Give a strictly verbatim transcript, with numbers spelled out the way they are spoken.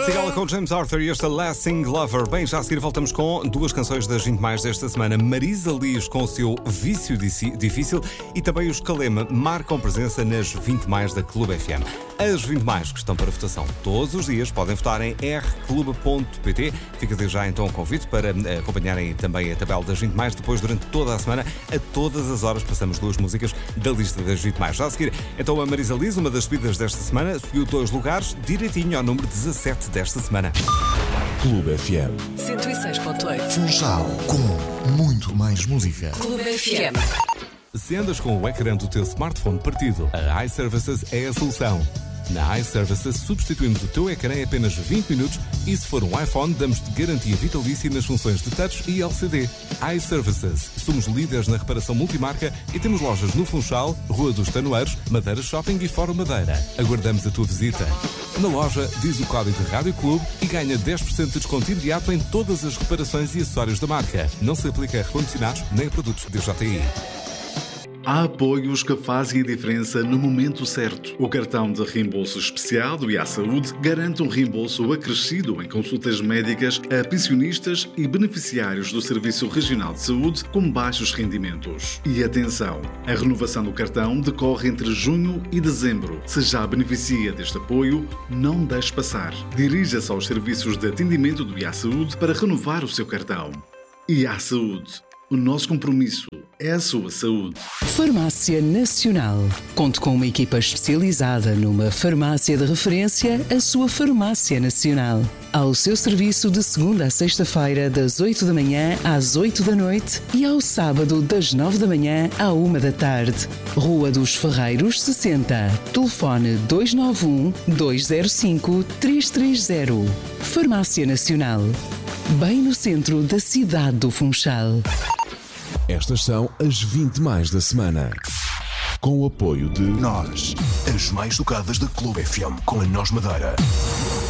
Sigala com James Arthur e esta Lasting Lover. Bem, já a seguir voltamos com duas canções das vinte mais desta semana. Marisa Liz com o seu Vício Difícil e também os Calema marcam presença nas vinte mais da Clube F M. As vinte mais que estão para votação todos os dias podem votar em r clube ponto p t. Fica desde já então o convite para acompanharem também a tabela das vinte mais. Depois, durante toda a semana, a todas as horas, passamos duas músicas da lista das vinte mais. Já a seguir, então a Marisa Liz, uma das subidas desta semana, subiu dois lugares, direitinho ao número dezassete desta semana. Clube F M cento e seis ponto oito. Funchal, com muito mais música. Clube F M. Se andas com o ecrã do teu smartphone partido, a iServices é a solução. Na iServices substituímos o teu ecrã em apenas vinte minutos e se for um iPhone damos-te garantia vitalícia nas funções de touch e L C D. iServices. Somos líderes na reparação multimarca e temos lojas no Funchal, Rua dos Tanoeiros, Madeira Shopping e Fórum Madeira. Aguardamos a tua visita. Na loja, diz o código Rádio Clube e ganha dez por cento de desconto imediato em todas as reparações e acessórios da marca. Não se aplica a recondicionados nem a produtos D J I. Há apoios que fazem a diferença no momento certo. O cartão de reembolso especial do I A Saúde garante um reembolso acrescido em consultas médicas a pensionistas e beneficiários do Serviço Regional de Saúde com baixos rendimentos. E atenção, a renovação do cartão decorre entre junho e dezembro. Se já beneficia deste apoio, não deixe passar. Dirija-se aos serviços de atendimento do I A Saúde para renovar o seu cartão. I A Saúde. O nosso compromisso é a sua saúde. Farmácia Nacional. Conte com uma equipa especializada numa farmácia de referência, a sua Farmácia Nacional. Ao seu serviço de segunda a sexta-feira, das oito da manhã às oito da noite e ao sábado, das nove da manhã à uma da tarde. Rua dos Ferreiros, sessenta. Telefone dois nove um, dois zero cinco, três três zero. Farmácia Nacional. Bem no centro da cidade do Funchal. Estas são as vinte mais da semana. Com o apoio de Nós, as mais tocadas da Clube F M com a Nós Madeira.